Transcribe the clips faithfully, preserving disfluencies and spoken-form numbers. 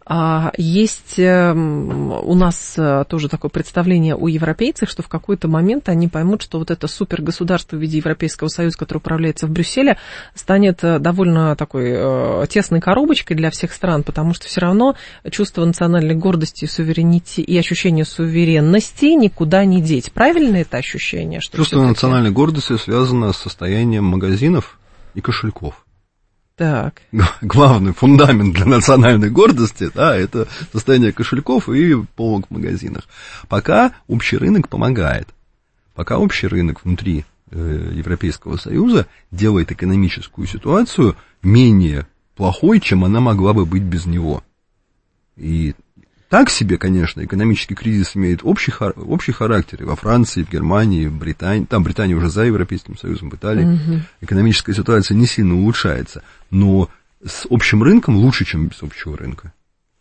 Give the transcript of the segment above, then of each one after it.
Есть у нас тоже такое представление у европейцев, что в какой-то момент они поймут, что вот это супергосударство в виде Европейского Союза, которое управляется в Брюсселе, станет довольно такой тесной коробочкой для всех стран, потому что все равно чувство национальной гордости, суверенити и ощущение суверенности никуда не деть. Правильно это ощущение? Что чувство национальной гордости связано с состоянием магазинов и кошельков. Так. Главный фундамент для национальной гордости, да, это состояние кошельков и полок в магазинах. Пока общий рынок помогает, пока общий рынок внутри э, Европейского Союза делает экономическую ситуацию менее плохой, чем она могла бы быть без него. И так себе, конечно, экономический кризис имеет общий, общий характер. И во Франции, в Германии, в Британии, там Британия уже за Европейским Союзом, в Италии, угу. Экономическая ситуация не сильно улучшается, но с общим рынком лучше, чем без общего рынка.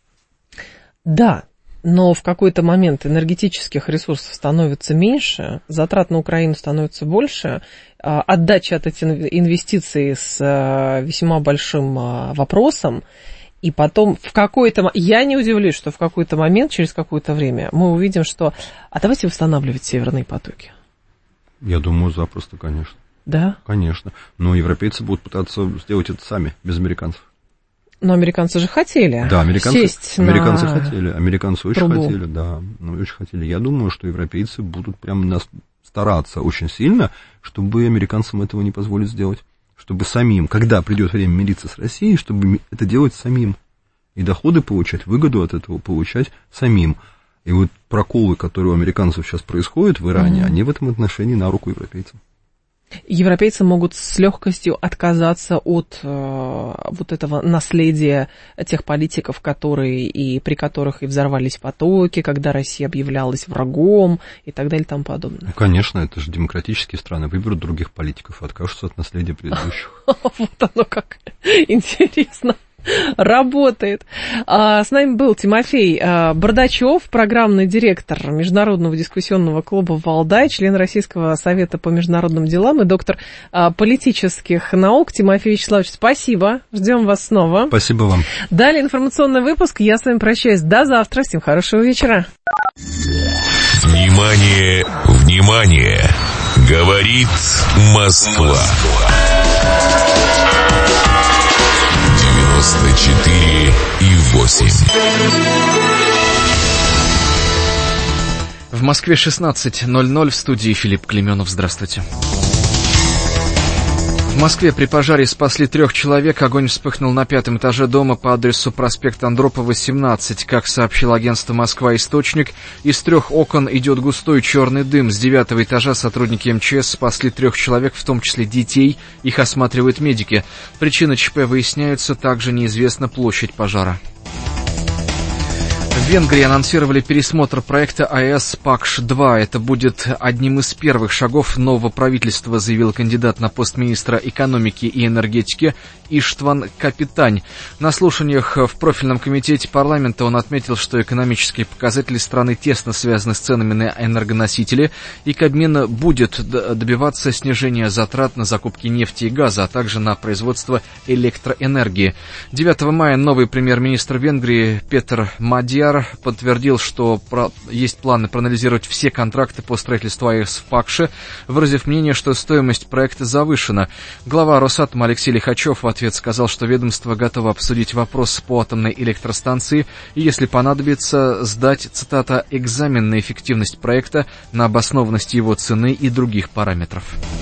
Да, но в какой-то момент энергетических ресурсов становится меньше, затрат на Украину становится больше, отдача от этих инвестиций с весьма большим вопросом. И потом в какой-то... Я не удивлюсь, что в какой-то момент, через какое-то время, мы увидим, что... А давайте восстанавливать северные потоки. Я думаю, запросто, конечно. Да? Конечно. Но европейцы будут пытаться сделать это сами, без американцев. Но американцы же хотели. Да, американцы, сесть американцы на хотели. Американцы очень трубу. хотели, да. Очень хотели. Я думаю, что европейцы будут прям нас стараться очень сильно, чтобы американцам этого не позволить сделать. Чтобы самим, когда придет время мириться с Россией, чтобы это делать самим. И доходы получать, выгоду от этого получать самим. И вот проколы, которые у американцев сейчас происходят в Иране, mm-hmm. они в этом отношении на руку европейцам. Европейцы могут с легкостью отказаться от э, вот этого наследия тех политиков, которые и при которых и взорвались потоки, когда Россия объявлялась врагом и так далее и тому подобное. Ну, конечно, это же демократические страны, выберут других политиков и откажутся от наследия предыдущих. Вот оно как интересно работает. С нами был Тимофей Бардачев, программный директор Международного дискуссионного клуба «Валдай», член Российского совета по международным делам и доктор политических наук. Тимофей Вячеславович, спасибо. Ждем вас снова. Спасибо вам. Далее информационный выпуск. Я с вами прощаюсь. До завтра. Всем хорошего вечера. Внимание, внимание! Говорит Москва. девяносто четыре и восемь. В Москве шестнадцать ноль ноль, в студии Филипп Клеменов. Здравствуйте. В Москве при пожаре спасли трех человек. Огонь вспыхнул на пятом этаже дома по адресу проспект Андропова, семнадцать. Как сообщил агентство «Москва» источник, из трех окон идет густой черный дым. С девятого этажа сотрудники эм че эс спасли трех человек, в том числе детей. Их осматривают медики. Причины ЧП выясняются, также неизвестна площадь пожара. В Венгрии анонсировали пересмотр проекта АЭС Пакш-два. Это будет одним из первых шагов нового правительства, заявил кандидат на пост министра экономики и энергетики Иштван Капитань. На слушаниях в профильном комитете парламента он отметил, что экономические показатели страны тесно связаны с ценами на энергоносители, и Кабмин будет добиваться снижения затрат на закупки нефти и газа, а также на производство электроэнергии. девятого мая новый премьер-министр Венгрии Петер Мадьяр подтвердил, что про... есть планы проанализировать все контракты по строительству АЭС в Пакше, выразив мнение, что стоимость проекта завышена. Глава Росатома Алексей Лихачев в ответ сказал, что ведомство готово обсудить вопрос по атомной электростанции и, если понадобится, сдать, цитата, «экзамен на эффективность проекта, на обоснованность его цены и других параметров».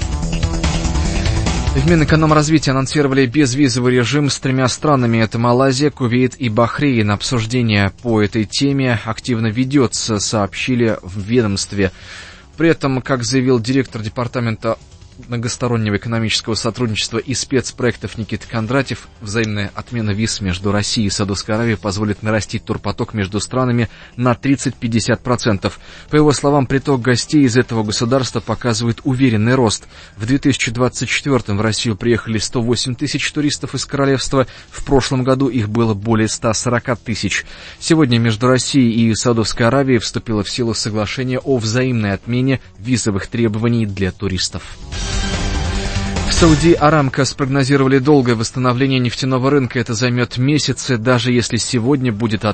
В Минэкономразвитии анонсировали безвизовый режим с тремя странами. Это Малайзия, Кувейт и Бахрейн. Обсуждение по этой теме активно ведется, сообщили в ведомстве. При этом, как заявил директор департамента многостороннего экономического сотрудничества и спецпроектов Никита Кондратьев, взаимная отмена виз между Россией и Саудовской Аравией позволит нарастить турпоток между странами на тридцать-пятьдесят процентов. По его словам, приток гостей из этого государства показывает уверенный рост. В две тысячи двадцать четвёртом в Россию приехали сто восемь тысяч туристов из королевства, в прошлом году их было более ста сорока тысяч. Сегодня между Россией и Саудовской Аравией вступило в силу соглашение о взаимной отмене визовых требований для туристов. В Сауди Арамко спрогнозировали долгое восстановление нефтяного рынка. Это займет месяцы, даже если сегодня будет от